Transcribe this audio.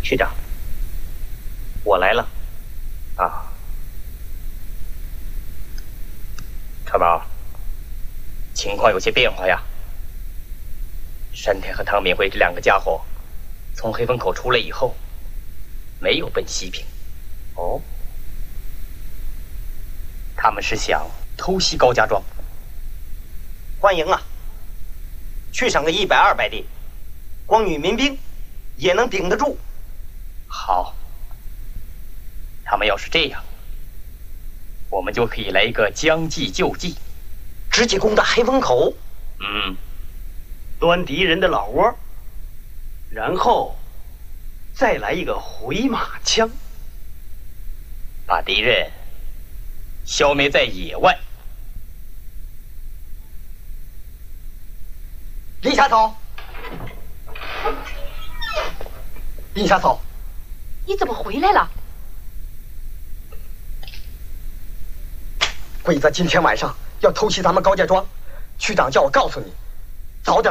区长，我来了。啊，川宝，情况有些变化呀。山田和汤敏慧这两个家伙从黑风口出来以后，没有奔西平。哦，他们是想偷袭高家庄。 欢迎啊！去上个100、200的，光与民兵也能顶得住。 好，他们要是这样，我们就可以来一个将计就计， 直接攻打黑风口。 端敌人的老窝，然后再来一个回马枪， 把敌人消灭在野外。 林下草，林下草， 你怎么回来了？ 鬼子今天晚上要偷袭咱们高家庄，区长叫我告诉你，早点